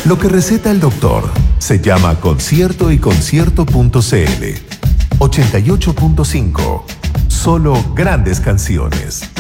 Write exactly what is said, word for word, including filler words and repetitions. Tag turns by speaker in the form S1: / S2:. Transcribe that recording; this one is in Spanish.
S1: Lo que receta el doctor se llama Concierto y Concierto punto cl. ochenta y ocho punto cinco. Solo grandes canciones.